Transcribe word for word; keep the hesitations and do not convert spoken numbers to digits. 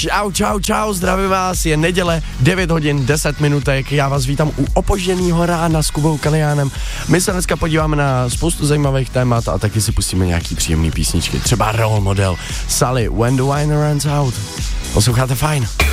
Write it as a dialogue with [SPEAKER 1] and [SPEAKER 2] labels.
[SPEAKER 1] Čau, čau, čau, zdravím vás, je neděle, devět hodin, deset minutek, já vás vítám u opožděnýho rána s Kubou Kaliánem. My se dneska podíváme na spoustu zajímavých témat a taky si pustíme nějaký příjemný písničky, třeba Role Model, Sully, When the Wine Runs Out. Posloucháte Fajn.